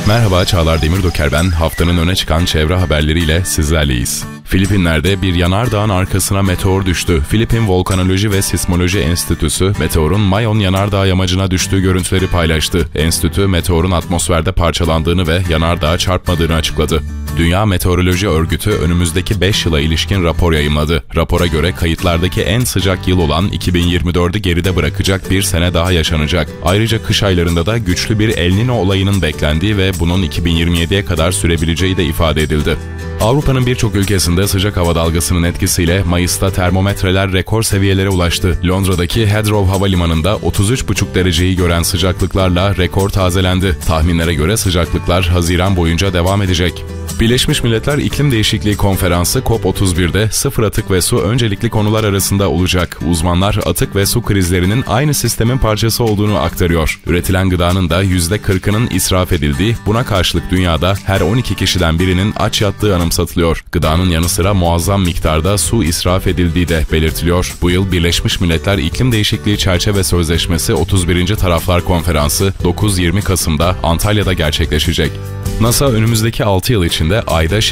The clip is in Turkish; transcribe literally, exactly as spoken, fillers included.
Merhaba, Çağlar Demirdoker ben. Haftanın öne çıkan çevre haberleriyle sizlerleyiz. Filipinler'de bir yanardağın arkasına meteor düştü. Filipin Volkanoloji ve Sismoloji Enstitüsü, meteorun Mayon yanardağ yamacına düştüğü görüntüleri paylaştı. Enstitü, meteorun atmosferde parçalandığını ve yanardağa çarpmadığını açıkladı. Dünya Meteoroloji Örgütü önümüzdeki beş yıla ilişkin rapor yayımladı. Rapora göre kayıtlardaki en sıcak yıl olan iki bin yirmi dördü geride bırakacak bir sene daha yaşanacak. Ayrıca kış aylarında da güçlü bir El Niño olayının beklendiği ve bunun iki bin yirmi yediye kadar sürebileceği de ifade edildi. Avrupa'nın birçok ülkesinde sıcak hava dalgasının etkisiyle Mayıs'ta termometreler rekor seviyelere ulaştı. Londra'daki Heathrow Havalimanı'nda otuz üç buçuk dereceyi gören sıcaklıklarla rekor tazelendi. Tahminlere göre sıcaklıklar Haziran boyunca devam edecek. Birleşmiş Milletler İklim Değişikliği Konferansı COP otuz birde sıfır atık ve su öncelikli konular arasında olacak. Uzmanlar atık ve su krizlerinin aynı sistemin parçası olduğunu aktarıyor. Üretilen gıdanın da yüzde kırkının israf edildiği, buna karşılık dünyada her on iki kişiden birinin aç yattığı anımsatılıyor. Gıdanın yanı sıra muazzam miktarda su israf edildiği de belirtiliyor. Bu yıl Birleşmiş Milletler İklim Değişikliği Çerçeve Sözleşmesi otuz birinci Taraflar Konferansı dokuz yirmi Kasım'da Antalya'da gerçekleşecek. NASA önümüzdeki altı yıl içinde Ay'da